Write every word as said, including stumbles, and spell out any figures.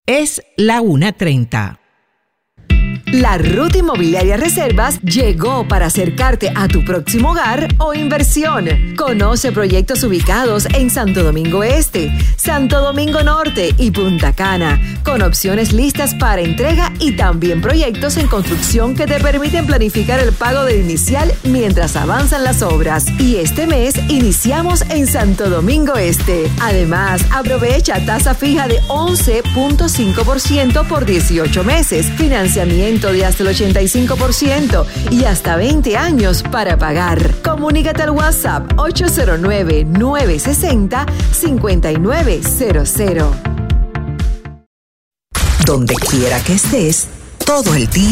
Es la una treinta. La Ruta Inmobiliaria Reservas llegó para acercarte a tu próximo hogar o inversión. Conoce proyectos ubicados en Santo Domingo Este, Santo Domingo Norte y Punta Cana, con opciones listas para entrega y también proyectos en construcción que te permiten planificar el pago del inicial mientras avanzan las obras. Y este mes iniciamos en Santo Domingo Este. Además, aprovecha tasa fija de once punto cinco por ciento por dieciocho meses, financiamiento de hasta el ochenta y cinco por ciento y hasta veinte años para pagar. Comunícate al WhatsApp ocho cero nueve, nueve seis cero, cinco nueve cero cero. Donde quiera que estés, todo el día